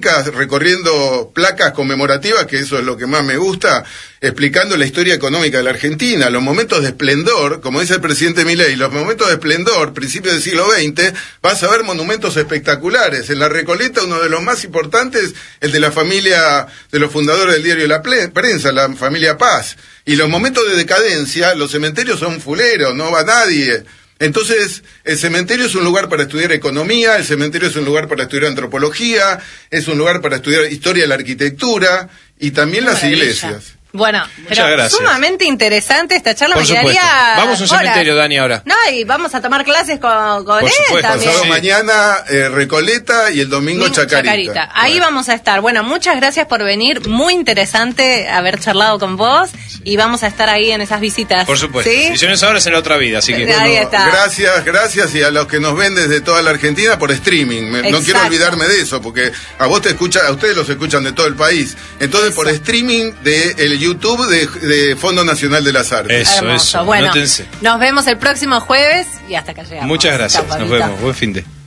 recorriendo placas conmemorativas, que eso es lo que más me gusta, explicando la historia económica de la Argentina, los momentos de esplendor, como dice el presidente Milei, los momentos de esplendor, principios del siglo XX, vas a ver monumentos espectaculares. En la Recoleta, uno de los más importantes, el de la familia de los fundadores del diario La Prensa, la familia Paz. Y los momentos de decadencia, los cementerios son fuleros, no va nadie. Entonces, el cementerio es un lugar para estudiar economía, el cementerio es un lugar para estudiar antropología, es un lugar para estudiar historia de la arquitectura y también las iglesias. Bueno, pero sumamente interesante esta charla. Por supuesto. Vamos a un cementerio, Dani, ahora. No, y vamos a tomar clases con él también. Pasado mañana Recoleta y el domingo Chacarita. Ahí vamos a estar. Bueno, muchas gracias por venir. Muy interesante haber charlado con vos. Y vamos a estar ahí en esas visitas. Por supuesto. ¿Sí? Visiones ahora es en la otra vida, así que... Bueno, ahí está. Gracias y a los que nos ven desde toda la Argentina por streaming. No quiero olvidarme de eso, porque a ustedes los escuchan de todo el país. Entonces, por streaming de el YouTube de Fondo Nacional de las Artes. Eso. Bueno, nos vemos el próximo jueves y hasta acá llegamos. Muchas gracias. Nos vemos. Buen fin de.